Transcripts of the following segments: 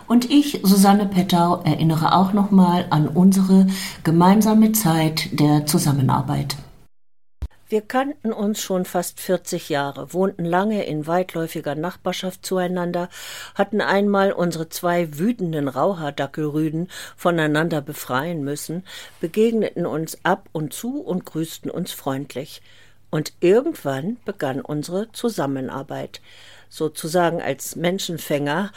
Und ich, Susanne Pettau, erinnere auch nochmal an unsere gemeinsame Zeit der Zusammenarbeit. Wir kannten uns schon fast 40 Jahre, wohnten lange in weitläufiger Nachbarschaft zueinander, hatten einmal unsere 2 wütenden Rauhaardackelrüden voneinander befreien müssen, begegneten uns ab und zu und grüßten uns freundlich. Und irgendwann begann unsere Zusammenarbeit, sozusagen als Menschenfänger,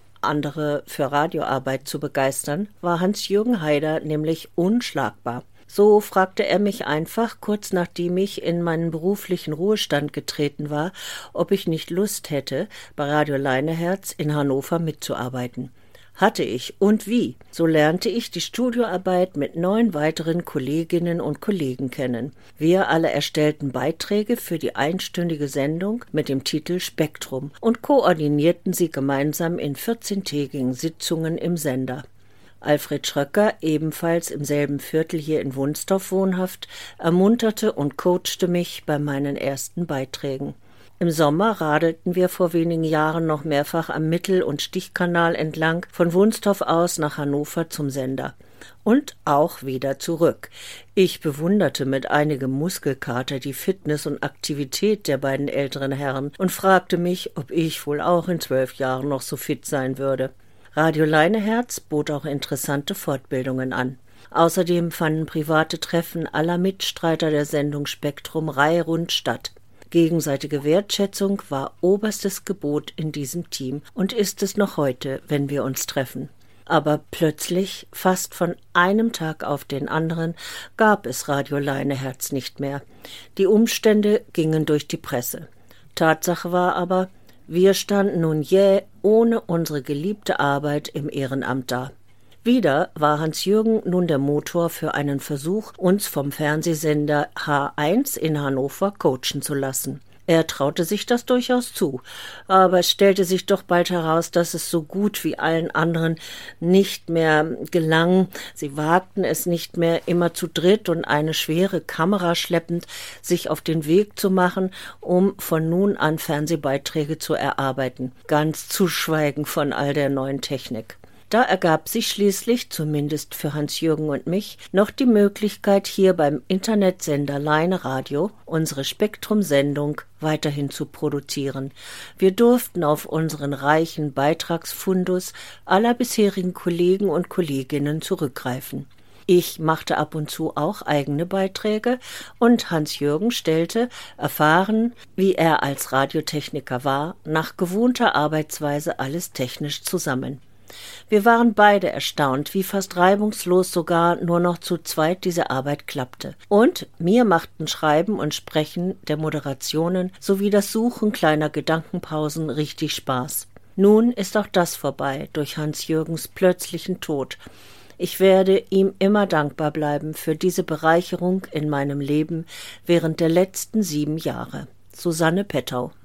andere für Radioarbeit zu begeistern, war Hans-Jürgen Haider nämlich unschlagbar. So fragte er mich einfach, kurz nachdem ich in meinen beruflichen Ruhestand getreten war, ob ich nicht Lust hätte, bei Radio Leineherz in Hannover mitzuarbeiten. Hatte ich, und wie? So lernte ich die Studioarbeit mit 9 weiteren Kolleginnen und Kollegen kennen. Wir alle erstellten Beiträge für die einstündige Sendung mit dem Titel Spektrum und koordinierten sie gemeinsam in 14-tägigen Sitzungen im Sender. Alfred Schröcker, ebenfalls im selben Viertel hier in Wunstorf wohnhaft, ermunterte und coachte mich bei meinen ersten Beiträgen. Im Sommer radelten wir vor wenigen Jahren noch mehrfach am Mittel- und Stichkanal entlang, von Wunstorf aus nach Hannover zum Sender. Und auch wieder zurück. Ich bewunderte mit einigem Muskelkater die Fitness und Aktivität der beiden älteren Herren und fragte mich, ob ich wohl auch in 12 Jahren noch so fit sein würde. Radio Leineherz bot auch interessante Fortbildungen an. Außerdem fanden private Treffen aller Mitstreiter der Sendung Spektrum reihum statt. Gegenseitige Wertschätzung war oberstes Gebot in diesem Team und ist es noch heute, wenn wir uns treffen. Aber plötzlich, fast von einem Tag auf den anderen, gab es Radio Leineherz nicht mehr. Die Umstände gingen durch die Presse. Tatsache war aber, wir standen nun jäh ohne unsere geliebte Arbeit im Ehrenamt da. Wieder war Hans-Jürgen nun der Motor für einen Versuch, uns vom Fernsehsender H1 in Hannover coachen zu lassen. Er traute sich das durchaus zu, aber es stellte sich doch bald heraus, dass es so gut wie allen anderen nicht mehr gelang. Sie wagten es nicht mehr, immer zu dritt und eine schwere Kamera schleppend, sich auf den Weg zu machen, um von nun an Fernsehbeiträge zu erarbeiten, ganz zu schweigen von all der neuen Technik. Da ergab sich schließlich, zumindest für Hans-Jürgen und mich, noch die Möglichkeit, hier beim Internetsender Leine Radio unsere Spektrum-Sendung weiterhin zu produzieren. Wir durften auf unseren reichen Beitragsfundus aller bisherigen Kollegen und Kolleginnen zurückgreifen. Ich machte ab und zu auch eigene Beiträge und Hans-Jürgen stellte, erfahren, wie er als Radiotechniker war, nach gewohnter Arbeitsweise alles technisch zusammen. Wir waren beide erstaunt, wie fast reibungslos sogar nur noch zu zweit diese Arbeit klappte. Und mir machten Schreiben und Sprechen der Moderationen sowie das Suchen kleiner Gedankenpausen richtig Spaß. Nun ist auch das vorbei durch Hans-Jürgens plötzlichen Tod. Ich werde ihm immer dankbar bleiben für diese Bereicherung in meinem Leben während der letzten 7 Jahre. Susanne Pettau.